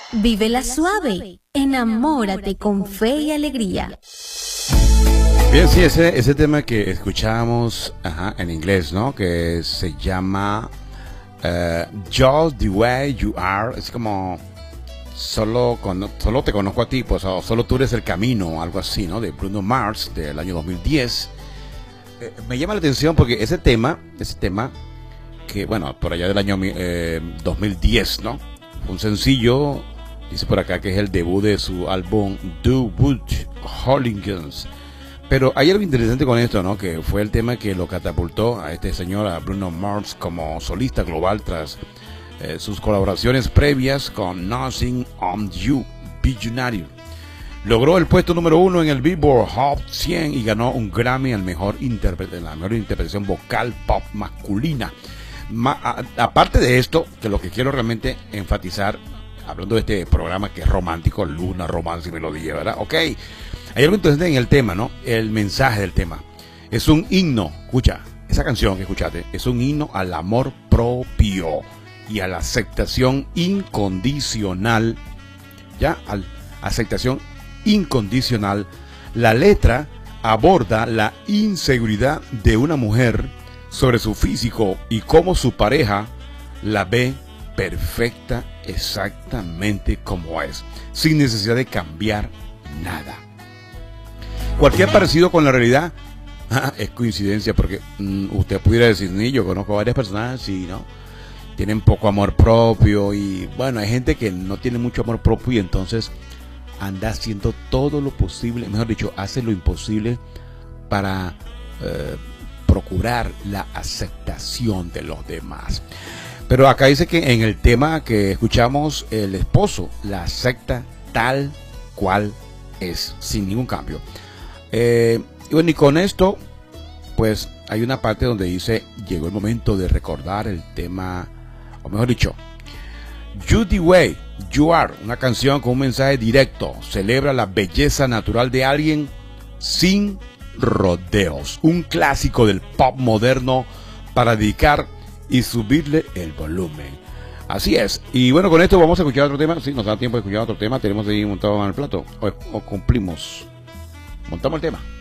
Vívela suave, enamórate con fe y alegría. Bien, sí, ese tema que escuchábamos en inglés, ¿no? Que se llama Just the Way You Are. Es como solo te conozco a ti, pues, o solo tú eres el camino, algo así, ¿no? De Bruno Mars, del año 2010. Me llama la atención porque ese tema, que, bueno, por allá del año 2010, ¿no? Fue un sencillo, dice por acá que es el debut de su álbum Do Wood Hooligans. Pero hay algo interesante con esto, ¿no? Que fue el tema que lo catapultó a este señor, a Bruno Mars, como solista global tras sus colaboraciones previas con Nothing on You, Billionaire. Logró el puesto número 1 en el Billboard Hot 100 y ganó un Grammy al mejor intérprete, la mejor interpretación vocal pop masculina. Aparte de esto, que lo que quiero realmente enfatizar, hablando de este programa que es romántico, Luna, Romance y Melodía, ¿verdad? Ok, hay algo interesante en el tema, ¿no? El mensaje del tema. Es un himno, escucha, esa canción que escuchaste, es un himno al amor propio y a la aceptación incondicional, ¿ya? A la aceptación incondicional. La letra aborda la inseguridad de una mujer sobre su físico y cómo su pareja la ve perfecta exactamente como es, sin necesidad de cambiar nada. Cualquier parecido con la realidad es coincidencia, porque usted pudiera decir, ni yo conozco varias personas así, ¿no? Tienen poco amor propio y bueno, hay gente que no tiene mucho amor propio y entonces anda haciendo todo lo posible, mejor dicho, hace lo imposible para procurar la aceptación de los demás. Pero acá dice que en el tema que escuchamos, el esposo la acepta tal cual es, sin ningún cambio. Y bueno, y con esto, pues hay una parte donde dice, llegó el momento de recordar el tema, o mejor dicho, You the Way You Are, una canción con un mensaje directo, celebra la belleza natural de alguien sin rodeos, un clásico del pop moderno para dedicar y subirle el volumen. Así es. Y bueno, con esto vamos a escuchar otro tema. Si nos da tiempo de escuchar otro tema, tenemos ahí montado en el plato. O cumplimos. Montamos el tema.